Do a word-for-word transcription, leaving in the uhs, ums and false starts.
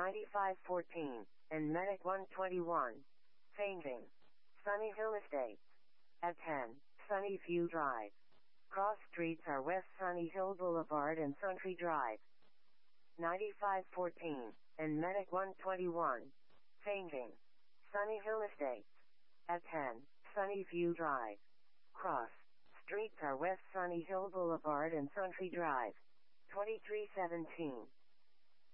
ninety-five fourteen, and Medic one twenty-one. Fainting. Sunny Hill Estates. At ten, Sunny View Drive. Cross streets are West Sunny Hill Boulevard and Sundry Drive. ninety-five fourteen, and Medic one twenty-one. Fainting. Sunny Hill Estates. At ten, Sunny View Drive. Cross streets are West Sunny Hill Boulevard and Sundry Drive. twenty-three seventeen.